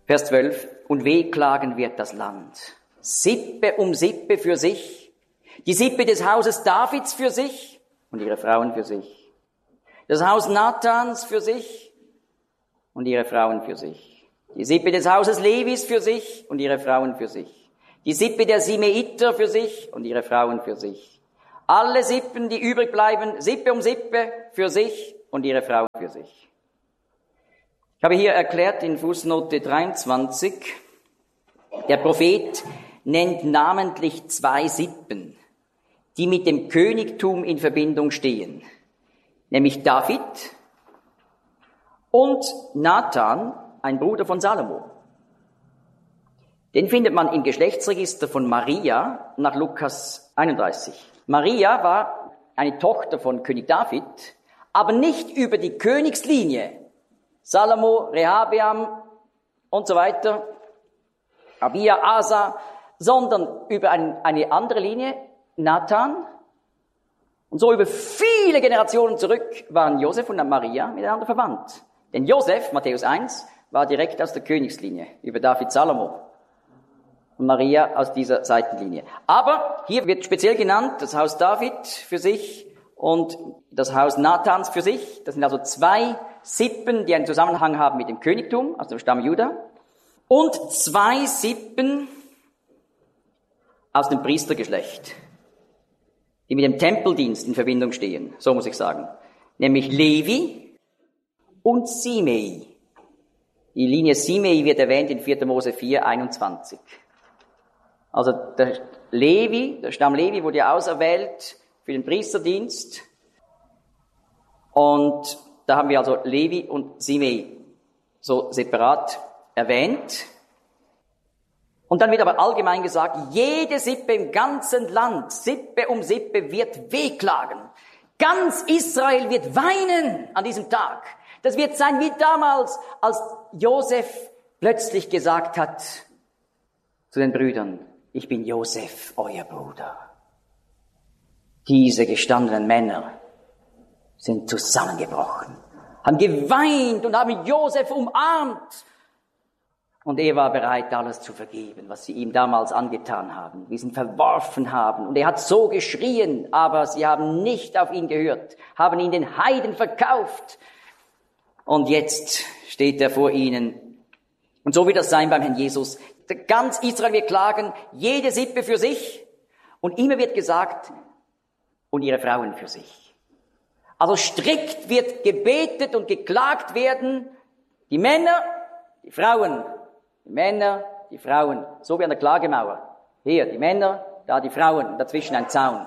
Vers 12. Und wehklagen wird das Land. Sippe um Sippe für sich. Die Sippe des Hauses Davids für sich und ihre Frauen für sich. Das Haus Nathans für sich und ihre Frauen für sich. Die Sippe des Hauses Levis für sich und ihre Frauen für sich. Die Sippe der Simeiter für sich und ihre Frauen für sich. Alle Sippen, die übrig bleiben, Sippe um Sippe für sich und ihre Frauen für sich. Ich habe hier erklärt in Fußnote 23, der Prophet nennt namentlich 2 Sippen, die mit dem Königtum in Verbindung stehen, nämlich David und Nathan, ein Bruder von Salomo. Den findet man im Geschlechtsregister von Maria nach Lukas 31. Maria war eine Tochter von König David, aber nicht über die Königslinie. Salomo, Rehabeam und so weiter, Abia, Asa, sondern über eine andere Linie, Nathan. Und so über viele Generationen zurück waren Josef und Maria miteinander verwandt. Denn Josef, Matthäus 1, war direkt aus der Königslinie, über David, Salomo. Und Maria aus dieser Seitenlinie. Aber hier wird speziell genannt das Haus David für sich und das Haus Nathans für sich. Das sind also 2 Sippen, die einen Zusammenhang haben mit dem Königtum, aus dem Stamm Juda. Und 2 Sippen aus dem Priestergeschlecht, die mit dem Tempeldienst in Verbindung stehen, so muss ich sagen. Nämlich Levi und Simei. Die Linie Simei wird erwähnt in 4. Mose 4, 21. Also der Stamm Levi wurde ja auserwählt für den Priesterdienst. Und da haben wir also Levi und Simei so separat erwähnt. Und dann wird aber allgemein gesagt, jede Sippe im ganzen Land, Sippe um Sippe, wird wehklagen. Ganz Israel wird weinen an diesem Tag. Das wird sein wie damals, als Josef plötzlich gesagt hat zu den Brüdern, ich bin Josef, euer Bruder. Diese gestandenen Männer sind zusammengebrochen, haben geweint und haben Josef umarmt. Und er war bereit, alles zu vergeben, was sie ihm damals angetan haben, wie sie ihn verworfen haben. Und er hat so geschrien, aber sie haben nicht auf ihn gehört, haben ihn den Heiden verkauft. Und jetzt steht er vor ihnen. Und so wird das sein beim Herrn Jesus. Ganz Israel wird klagen, jede Sippe für sich. Und immer wird gesagt, und ihre Frauen für sich. Also strikt wird gebetet und geklagt werden, die Männer, die Frauen. Die Männer, die Frauen, so wie an der Klagemauer. Hier die Männer, da die Frauen, dazwischen ein Zaun.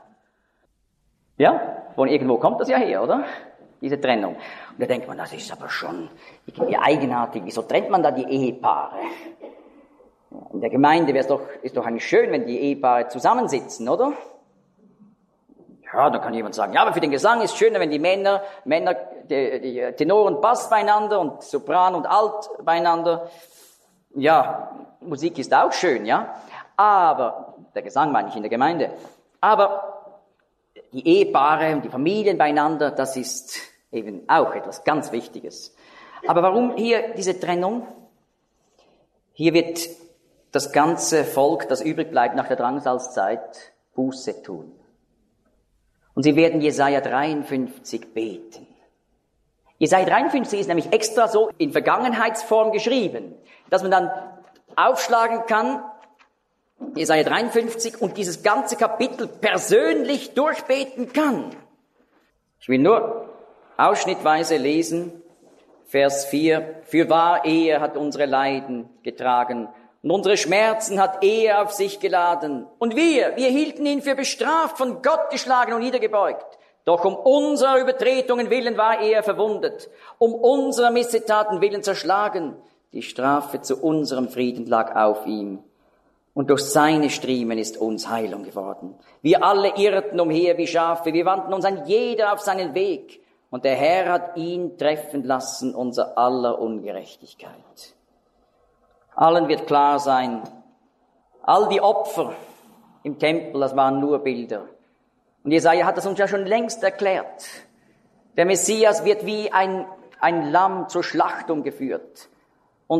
Ja, von irgendwo kommt das ja her, oder? Diese Trennung. Und da denkt man, das ist aber schon irgendwie eigenartig. Wieso trennt man da die Ehepaare? In der Gemeinde ist doch eigentlich schön, wenn die Ehepaare zusammensitzen, oder? Ja, da kann jemand sagen, ja, aber für den Gesang ist es schöner, wenn die Männer, die Tenor und Bass beieinander und Sopran und Alt beieinander. Ja, Musik ist auch schön, ja. Aber, der Gesang meine ich in der Gemeinde. Aber die Ehepaare und die Familien beieinander, das ist eben auch etwas ganz Wichtiges. Aber warum hier diese Trennung? Hier wird das ganze Volk, das übrig bleibt nach der Drangsalzzeit, Buße tun. Und sie werden Jesaja 53 beten. Jesaja 53 ist nämlich extra so in Vergangenheitsform geschrieben, dass man dann aufschlagen kann, Jesaja 53, und dieses ganze Kapitel persönlich durchbeten kann. Ich will nur ausschnittweise lesen, Vers 4. Fürwahr, er hat unsere Leiden getragen und unsere Schmerzen hat er auf sich geladen. Und wir hielten ihn für bestraft, von Gott geschlagen und niedergebeugt. Doch um unserer Übertretungen willen war er verwundet, um unserer Missetaten willen zerschlagen. Die Strafe zu unserem Frieden lag auf ihm. Und durch seine Striemen ist uns Heilung geworden. Wir alle irrten umher wie Schafe, wir wandten uns ein jeder auf seinen Weg. Und der Herr hat ihn treffen lassen, unser aller Ungerechtigkeit. Allen wird klar sein, all die Opfer im Tempel, das waren nur Bilder. Und Jesaja hat das uns ja schon längst erklärt. Der Messias wird wie ein Lamm zur Schlachtung geführt. Und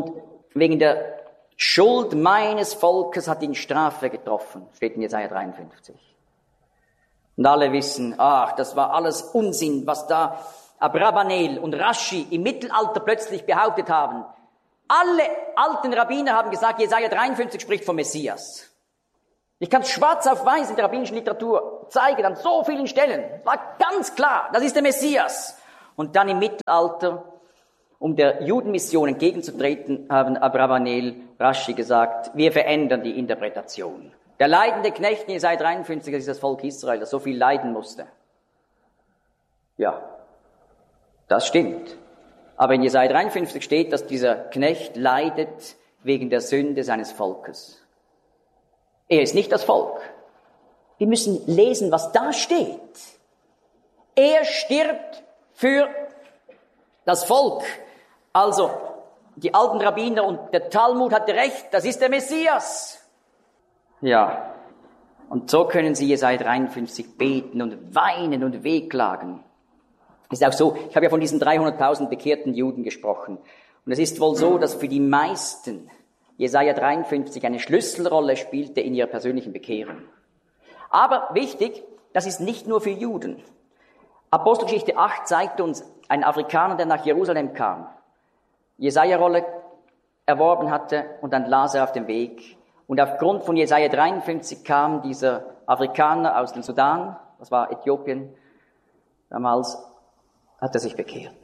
wegen der Schuld meines Volkes hat ihn Strafe getroffen, steht in Jesaja 53. Und alle wissen, ach, das war alles Unsinn, was da Abravanel und Raschi im Mittelalter plötzlich behauptet haben. Alle alten Rabbiner haben gesagt, Jesaja 53 spricht vom Messias. Ich kann es schwarz auf weiß in der rabbinischen Literatur zeigen, an so vielen Stellen. Es war ganz klar, das ist der Messias. Und dann im Mittelalter, um der Judenmission entgegenzutreten, haben Abravanel, Raschi gesagt, wir verändern die Interpretation. Der leidende Knecht in Jesaja 53, das ist das Volk Israel, das so viel leiden musste. Ja, das stimmt. Aber in Jesaja 53 steht, dass dieser Knecht leidet wegen der Sünde seines Volkes. Er ist nicht das Volk. Wir müssen lesen, was da steht. Er stirbt für das Volk. Also, die alten Rabbiner und der Talmud hatte recht, das ist der Messias. Ja, und so können Sie Jesaja 53 beten und weinen und wehklagen. Es ist auch so, ich habe ja von diesen 300.000 bekehrten Juden gesprochen. Und es ist wohl so, dass für die meisten Jesaja 53 eine Schlüsselrolle spielte in ihrer persönlichen Bekehrung. Aber wichtig, das ist nicht nur für Juden. Apostelgeschichte 8 zeigt uns einen Afrikaner, der nach Jerusalem kam, Jesaja-Rolle erworben hatte und dann las er auf dem Weg. Und aufgrund von Jesaja 53 kam dieser Afrikaner aus dem Sudan, das war Äthiopien, damals hat er sich bekehrt.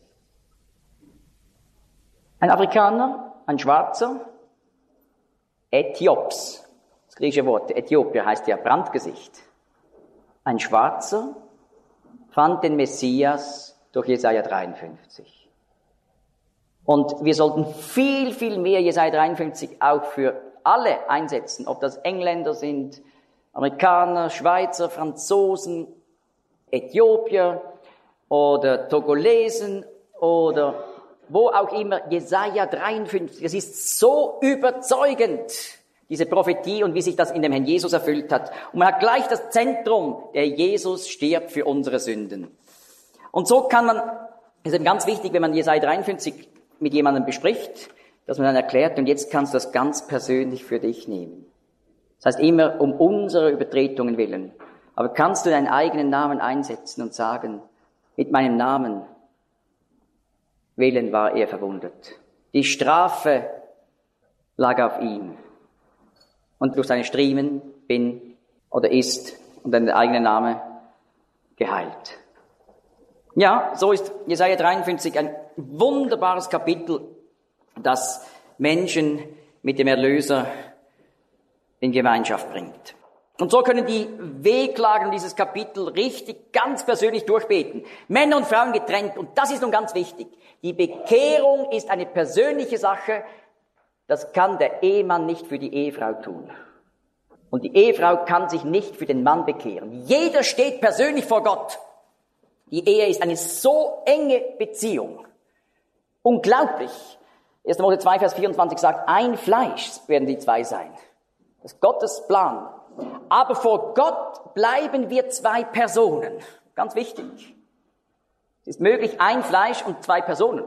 Ein Afrikaner, ein Schwarzer, Äthiops, das griechische Wort, Äthiopier heißt ja Brandgesicht. Ein Schwarzer fand den Messias durch Jesaja 53. Und wir sollten viel, viel mehr Jesaja 53 auch für alle einsetzen, ob das Engländer sind, Amerikaner, Schweizer, Franzosen, Äthiopier oder Togolesen oder wo auch immer, Jesaja 53, das ist so überzeugend, diese Prophetie und wie sich das in dem Herrn Jesus erfüllt hat. Und man hat gleich das Zentrum, der Jesus stirbt für unsere Sünden. Und so kann man, das ist eben ganz wichtig, wenn man Jesaja 53 mit jemandem bespricht, dass man dann erklärt, und jetzt kannst du das ganz persönlich für dich nehmen. Das heißt immer um unsere Übertretungen willen. Aber kannst du deinen eigenen Namen einsetzen und sagen, mit meinem Namen willen war er verwundet. Die Strafe lag auf ihm. Und durch seine Striemen bin oder ist und dein eigener Name geheilt. Ja, so ist Jesaja 53 ein wunderbares Kapitel, das Menschen mit dem Erlöser in Gemeinschaft bringt. Und so können die Wehklagen dieses Kapitel richtig ganz persönlich durchbeten. Männer und Frauen getrennt. Und das ist nun ganz wichtig. Die Bekehrung ist eine persönliche Sache. Das kann der Ehemann nicht für die Ehefrau tun. Und die Ehefrau kann sich nicht für den Mann bekehren. Jeder steht persönlich vor Gott. Die Ehe ist eine so enge Beziehung. Unglaublich. 1. Mose 2, Vers 24 sagt, ein Fleisch werden die zwei sein. Das ist Gottes Plan. Aber vor Gott bleiben wir zwei Personen. Ganz wichtig. Es ist möglich, ein Fleisch und zwei Personen.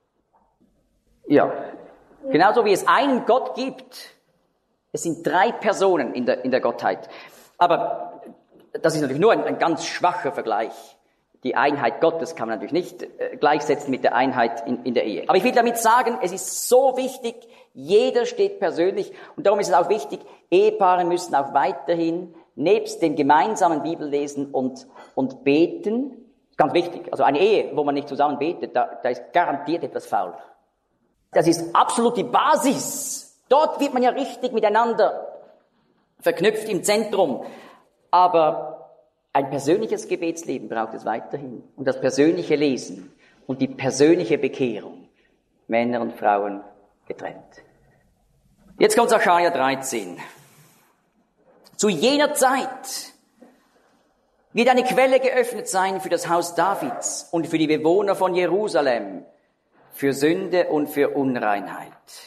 Ja, genauso wie es einen Gott gibt. Es sind drei Personen in der Gottheit. Aber das ist natürlich nur ein ganz schwacher Vergleich. Die Einheit Gottes kann man natürlich nicht gleichsetzen mit der Einheit in der Ehe. Aber ich will damit sagen, es ist so wichtig, jeder steht persönlich. Und darum ist es auch wichtig, Ehepaare müssen auch weiterhin nebst dem gemeinsamen Bibellesen und Beten, ganz wichtig, also eine Ehe, wo man nicht zusammen betet, da ist garantiert etwas faul. Das ist absolut die Basis. Dort wird man ja richtig miteinander verknüpft im Zentrum. Aber ein persönliches Gebetsleben braucht es weiterhin. Und das persönliche Lesen und die persönliche Bekehrung. Männer und Frauen getrennt. Jetzt kommt Sacharja 13. Zu jener Zeit wird eine Quelle geöffnet sein für das Haus Davids und für die Bewohner von Jerusalem, für Sünde und für Unreinheit.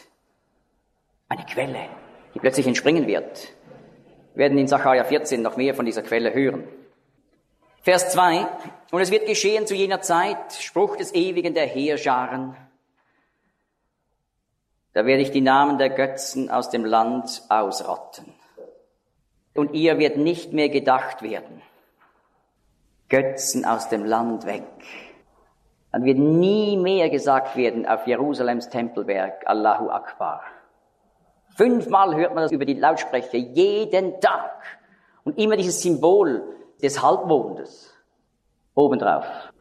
Eine Quelle, die plötzlich entspringen wird. Wir werden in Sacharja 14 noch mehr von dieser Quelle hören. Vers 2. Und es wird geschehen zu jener Zeit, Spruch des Ewigen der Heerscharen, da werde ich die Namen der Götzen aus dem Land ausrotten. Und ihr wird nicht mehr gedacht werden. Götzen aus dem Land weg. Dann wird nie mehr gesagt werden auf Jerusalems Tempelberg, Allahu Akbar. 5-mal hört man das über die Lautsprecher, jeden Tag. Und immer dieses Symbol des Halbmondes obendrauf.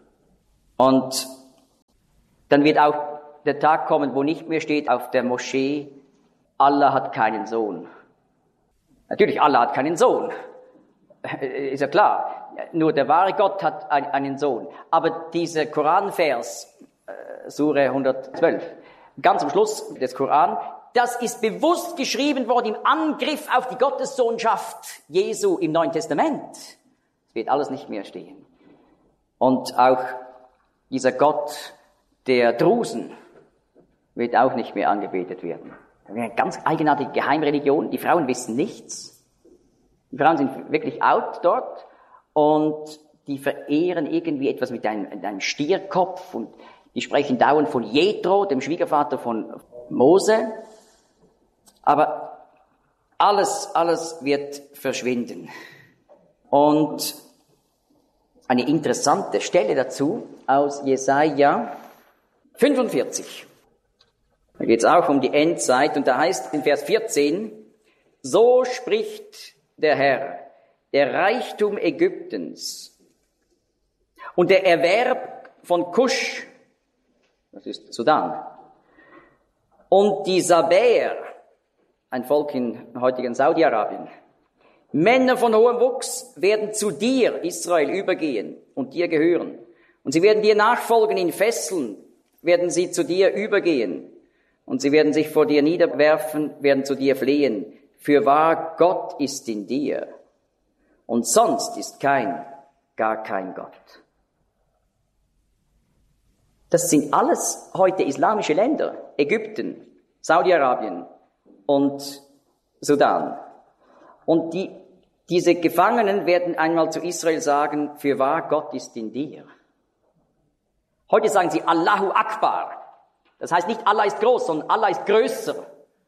Und dann wird auch der Tag kommen, wo nicht mehr steht auf der Moschee, Allah hat keinen Sohn. Natürlich, Allah hat keinen Sohn. Ist ja klar. Nur der wahre Gott hat einen Sohn. Aber dieser Koranvers, Sure 112, ganz am Schluss des Koran, das ist bewusst geschrieben worden im Angriff auf die Gottessohnschaft Jesu im Neuen Testament. Es wird alles nicht mehr stehen. Und auch dieser Gott der Drusen wird auch nicht mehr angebetet werden. Das ist eine ganz eigenartige Geheimreligion. Die Frauen wissen nichts. Die Frauen sind wirklich out dort und die verehren irgendwie etwas mit einem Stierkopf und die sprechen dauernd von Jethro, dem Schwiegervater von Mose. Aber alles wird verschwinden. Und eine interessante Stelle dazu aus Jesaja 45. Da geht es auch um die Endzeit und da heißt in Vers 14, so spricht der Herr, der Reichtum Ägyptens und der Erwerb von Kusch, das ist Sudan, und die Sabäer, ein Volk in heutigen Saudi-Arabien, Männer von hohem Wuchs werden zu dir, Israel, übergehen und dir gehören. Und sie werden dir nachfolgen in Fesseln, werden sie zu dir übergehen. Und sie werden sich vor dir niederwerfen, werden zu dir flehen. Fürwahr, Gott ist in dir. Und sonst ist gar kein Gott. Das sind alles heute islamische Länder. Ägypten, Saudi-Arabien und Sudan. Und diese Gefangenen werden einmal zu Israel sagen, fürwahr, Gott ist in dir. Heute sagen sie Allahu Akbar. Das heißt nicht Allah ist groß, sondern Allah ist größer.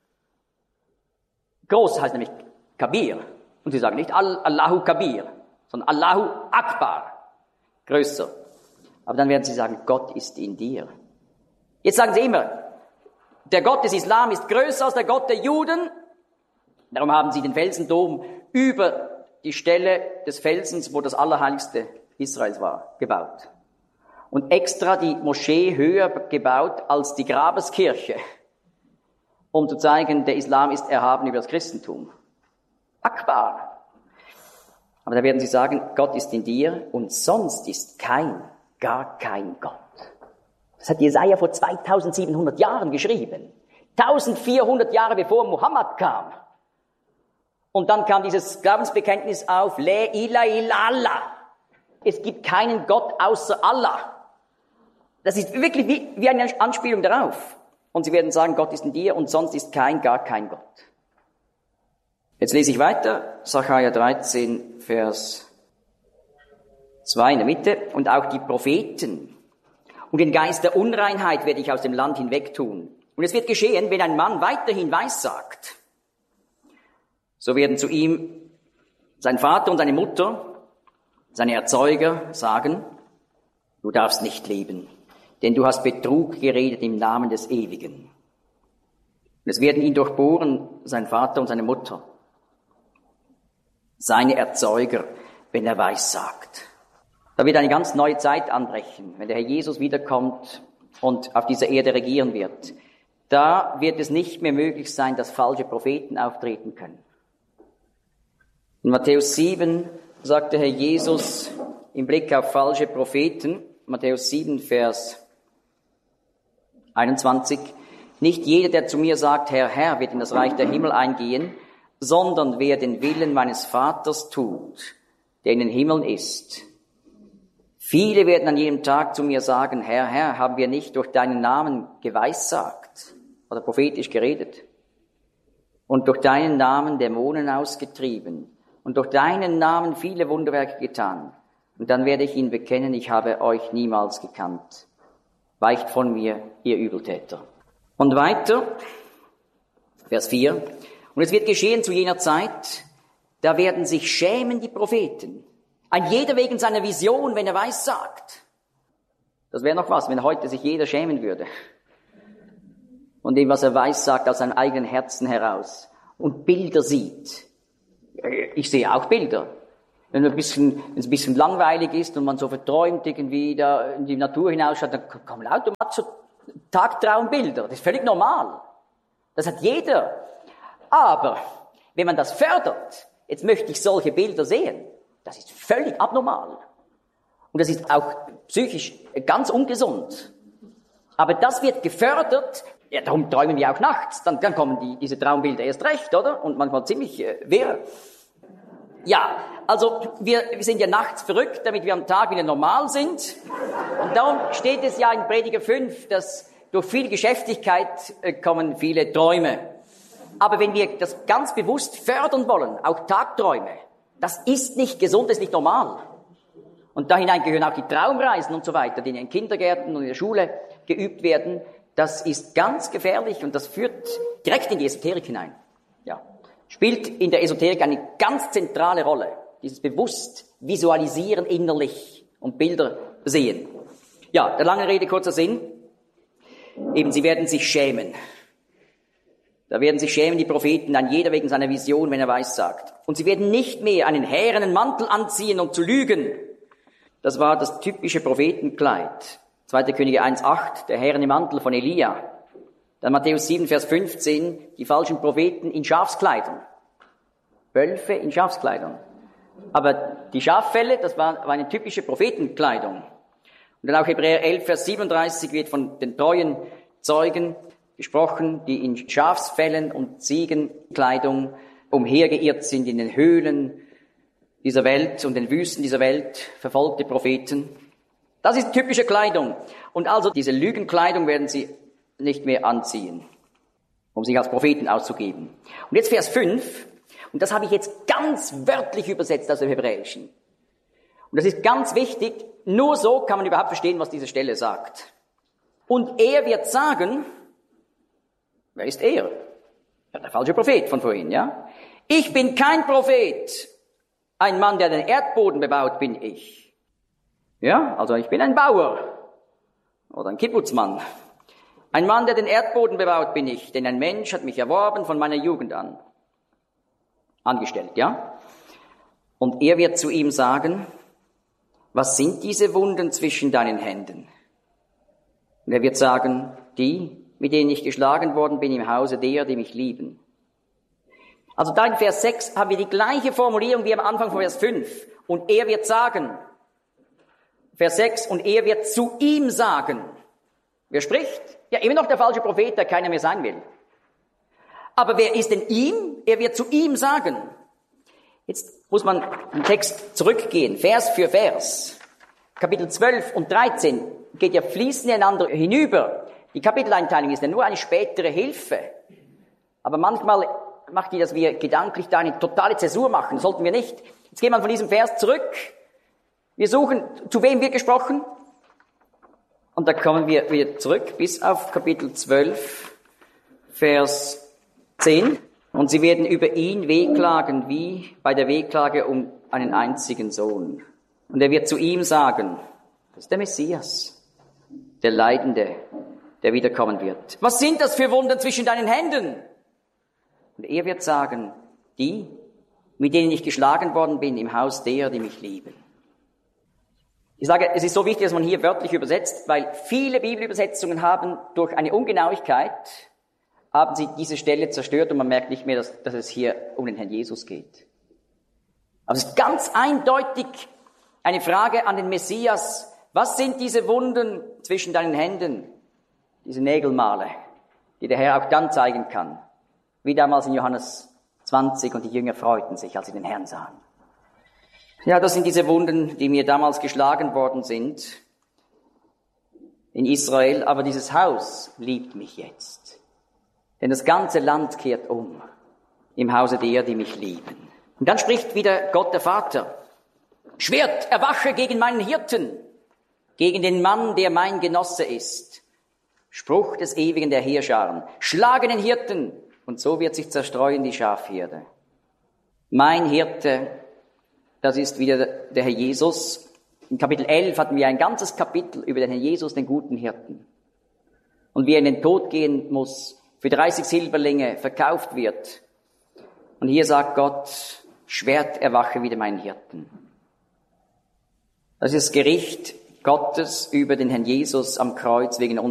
Groß heißt nämlich Kabir. Und sie sagen nicht Allahu Kabir, sondern Allahu Akbar. Größer. Aber dann werden sie sagen, Gott ist in dir. Jetzt sagen sie immer, der Gott des Islam ist größer als der Gott der Juden. Darum haben sie den Felsendom über die Stelle des Felsens, wo das Allerheiligste Israels war, gebaut. Und extra die Moschee höher gebaut als die Grabeskirche, um zu zeigen, der Islam ist erhaben über das Christentum. Akbar. Aber da werden sie sagen, Gott ist in dir und sonst ist gar kein Gott. Das hat Jesaja vor 2700 Jahren geschrieben. 1400 Jahre bevor Mohammed kam. Und dann kam dieses Glaubensbekenntnis auf, La ilaha illallah. Es gibt keinen Gott außer Allah. Das ist wirklich wie eine Anspielung darauf. Und sie werden sagen, Gott ist in dir und sonst ist gar kein Gott. Jetzt lese ich weiter, Sacharja 13, Vers 2 in der Mitte. Und auch die Propheten und den Geist der Unreinheit werde ich aus dem Land hinweg tun. Und es wird geschehen, wenn ein Mann weiterhin weissagt, so werden zu ihm sein Vater und seine Mutter, seine Erzeuger sagen, du darfst nicht leben, denn du hast Betrug geredet im Namen des Ewigen. Und es werden ihn durchbohren, sein Vater und seine Mutter, seine Erzeuger, wenn er weissagt. Da wird eine ganz neue Zeit anbrechen, wenn der Herr Jesus wiederkommt und auf dieser Erde regieren wird. Da wird es nicht mehr möglich sein, dass falsche Propheten auftreten können. In Matthäus 7 sagt der Herr Jesus im Blick auf falsche Propheten, Matthäus 7, Vers 21, nicht jeder, der zu mir sagt, Herr, Herr, wird in das Reich der Himmel eingehen, sondern wer den Willen meines Vaters tut, der in den Himmeln ist. Viele werden an jedem Tag zu mir sagen, Herr, Herr, haben wir nicht durch deinen Namen geweissagt oder prophetisch geredet und durch deinen Namen Dämonen ausgetrieben und durch deinen Namen viele Wunderwerke getan. Und dann werde ich ihnen bekennen, ich habe euch niemals gekannt. Weicht von mir, ihr Übeltäter. Und weiter, Vers 4. Und es wird geschehen zu jener Zeit, da werden sich schämen die Propheten. Ein jeder wegen seiner Vision, wenn er weissagt. Das wäre noch was, wenn heute sich jeder schämen würde. Von dem, was er weissagt, aus seinem eigenen Herzen heraus. Und Bilder sieht. Ich sehe auch Bilder. Wenn es ein bisschen langweilig ist und man so verträumt irgendwie da in die Natur hinausschaut, dann kommen automatisch so Tagtraumbilder. Das ist völlig normal. Das hat jeder. Aber wenn man das fördert, jetzt möchte ich solche Bilder sehen, das ist völlig abnormal. Und das ist auch psychisch ganz ungesund. Aber das wird gefördert, ja, darum träumen wir auch nachts, dann kommen diese Traumbilder erst recht, oder? Und manchmal ziemlich wirr. Ja, also wir sind ja nachts verrückt, damit wir am Tag wieder normal sind. Und darum steht es ja in Prediger 5, dass durch viel Geschäftigkeit kommen viele Träume. Aber wenn wir das ganz bewusst fördern wollen, auch Tagträume, das ist nicht gesund, das ist nicht normal. Und da hinein gehören auch die Traumreisen und so weiter, die in den Kindergärten und in der Schule geübt werden. Das ist ganz gefährlich und das führt direkt in die Esoterik hinein. Ja. Spielt in der Esoterik eine ganz zentrale Rolle. Dieses bewusst visualisieren innerlich und Bilder sehen. Ja, der lange Rede, kurzer Sinn. Eben, sie werden sich schämen. Da werden sich schämen die Propheten, ein jeder wegen seiner Vision, wenn er weissagt. Und sie werden nicht mehr einen härenen Mantel anziehen, um zu lügen. Das war das typische Prophetenkleid. 2. Könige 1,8, der härene Mantel von Elia. Dann Matthäus 7, Vers 15, die falschen Propheten in Schafskleidern. Wölfe in Schafskleidern. Aber die Schaffelle, das war eine typische Prophetenkleidung. Und dann auch Hebräer 11, Vers 37 wird von den treuen Zeugen gesprochen, die in Schafsfellen und Ziegenkleidung umhergeirrt sind in den Höhlen dieser Welt und den Wüsten dieser Welt, verfolgte Propheten. Das ist typische Kleidung. Und also diese Lügenkleidung werden sie nicht mehr anziehen, um sich als Propheten auszugeben. Und jetzt Vers 5, und das habe ich jetzt ganz wörtlich übersetzt aus dem Hebräischen. Und das ist ganz wichtig, nur so kann man überhaupt verstehen, was diese Stelle sagt. Und er wird sagen, wer ist er? Ja, der falsche Prophet von vorhin, ja? Ich bin kein Prophet. Ein Mann, der den Erdboden bebaut, bin ich. Ja, also ich bin ein Bauer oder ein Kibbutzmann. Ein Mann, der den Erdboden bebaut, bin ich, denn ein Mensch hat mich erworben von meiner Jugend an. Angestellt, ja? Und er wird zu ihm sagen, was sind diese Wunden zwischen deinen Händen? Und er wird sagen, die, mit denen ich geschlagen worden bin im Hause derer, die mich lieben. Also da in Vers 6 haben wir die gleiche Formulierung wie am Anfang von Vers 5. Und er wird sagen, Vers 6, und er wird zu ihm sagen. Wer spricht? Ja, immer noch der falsche Prophet, der keiner mehr sein will. Aber wer ist denn ihm? Er wird zu ihm sagen. Jetzt muss man im Text zurückgehen, Vers für Vers. Kapitel 12 und 13 geht ja fließend ineinander hinüber. Die Kapiteleinteilung ist ja nur eine spätere Hilfe. Aber manchmal macht die, dass wir gedanklich da eine totale Zäsur machen. Sollten wir nicht. Jetzt gehen wir von diesem Vers zurück. Wir suchen, zu wem wird gesprochen? Und da kommen wir wieder zurück bis auf Kapitel 12, Vers 10. Und sie werden über ihn wehklagen, wie bei der Wehklage um einen einzigen Sohn. Und er wird zu ihm sagen, das ist der Messias, der Leidende, der wiederkommen wird. Was sind das für Wunden zwischen deinen Händen? Und er wird sagen, die, mit denen ich geschlagen worden bin im Haus derer, die mich lieben. Ich sage, es ist so wichtig, dass man hier wörtlich übersetzt, weil viele Bibelübersetzungen haben durch eine Ungenauigkeit, haben sie diese Stelle zerstört und man merkt nicht mehr, dass es hier um den Herrn Jesus geht. Aber es ist ganz eindeutig eine Frage an den Messias. Was sind diese Wunden zwischen deinen Händen? Diese Nägelmale, die der Herr auch dann zeigen kann. Wie damals in Johannes 20 und die Jünger freuten sich, als sie den Herrn sahen. Ja, das sind diese Wunden, die mir damals geschlagen worden sind in Israel. Aber dieses Haus liebt mich jetzt. Denn das ganze Land kehrt um im Hause derer, die mich lieben. Und dann spricht wieder Gott der Vater. Schwert, erwache gegen meinen Hirten, gegen den Mann, der mein Genosse ist. Spruch des Ewigen der Heerscharen. Schlage den Hirten, Und so wird sich zerstreuen die Schafherde. Mein Hirte, das ist wieder der Herr Jesus. In Kapitel 11 hatten wir ein ganzes Kapitel über den Herrn Jesus, den guten Hirten. Und wie er in den Tod gehen muss, für 30 Silberlinge verkauft wird. Und hier sagt Gott, Schwert, erwache wieder meinen Hirten. Das ist das Gericht Gottes über den Herrn Jesus am Kreuz wegen